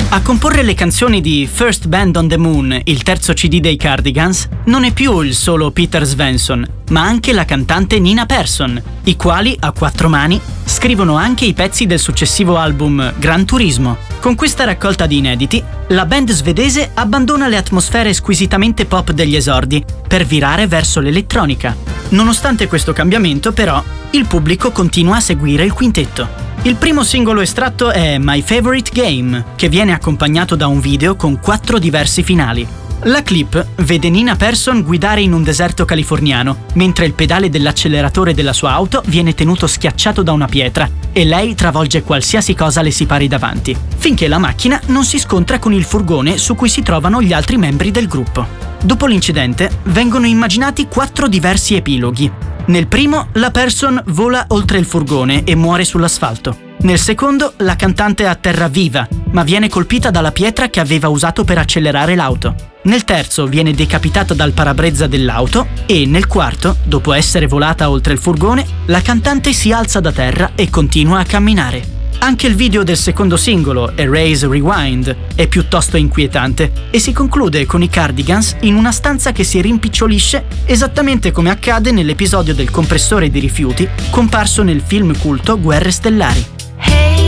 A comporre le canzoni di First Band on the Moon, il terzo CD dei Cardigans, non è più il solo Peter Svensson, ma anche la cantante Nina Persson, i quali, a quattro mani, scrivono anche i pezzi del successivo album Gran Turismo. Con questa raccolta di inediti, la band svedese abbandona le atmosfere squisitamente pop degli esordi per virare verso l'elettronica. Nonostante questo cambiamento, però, il pubblico continua a seguire il quintetto. Il primo singolo estratto è My Favorite Game, che viene accompagnato da un video con 4 diversi finali. La clip vede Nina Persson guidare in un deserto californiano, mentre il pedale dell'acceleratore della sua auto viene tenuto schiacciato da una pietra e lei travolge qualsiasi cosa le si pari davanti, finché la macchina non si scontra con il furgone su cui si trovano gli altri membri del gruppo. Dopo l'incidente, vengono immaginati 4 diversi epiloghi. Nel primo, la Persson vola oltre il furgone e muore sull'asfalto. Nel secondo, la cantante atterra viva, ma viene colpita dalla pietra che aveva usato per accelerare l'auto. Nel terzo, viene decapitata dal parabrezza dell'auto e, nel quarto, dopo essere volata oltre il furgone, la cantante si alza da terra e continua a camminare. Anche il video del secondo singolo, Erase Rewind, è piuttosto inquietante e si conclude con i Cardigans in una stanza che si rimpicciolisce esattamente come accade nell'episodio del compressore di rifiuti comparso nel film culto Guerre Stellari.